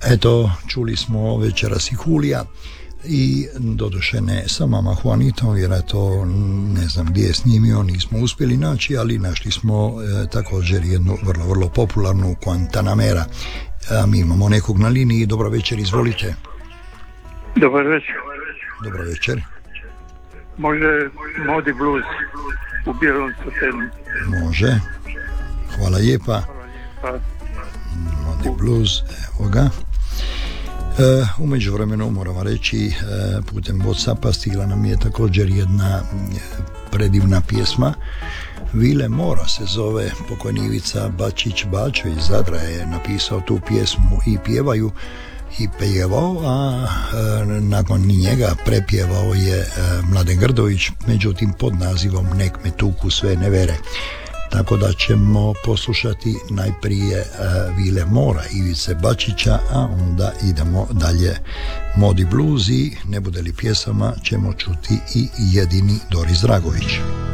Eto, čuli smo večeras i Hulija i doduše ne sa mama Juanitom, jer je to, ne znam gdje je snimio, nismo uspjeli naći, ali našli smo također jednu vrlo, vrlo popularnu Guantanamera. A mi imamo nekog na liniji. Dobro večer, izvolite. Dobar večer. Dobro večer. Može Modi Blues u bijelom satenu? Može. Hvala lijepa. Modi Blues, evo ga. U međuvremenu moram reći, putem WhatsAppa stigla nam je također jedna predivna pjesma. Vile Mora se zove, pokojni Ivica Bačić-Bačo iz Zadra je napisao tu pjesmu i pjevaju i pjevao, a nakon njega prepjevao je Mladen Grdović, međutim pod nazivom Nek me tuku sve nevere. Tako da ćemo poslušati najprije Vile Mora Ivice Bačića, a onda idemo dalje Modi Blues i ne bude li pjesama ćemo čuti i jedini Doris Dragović.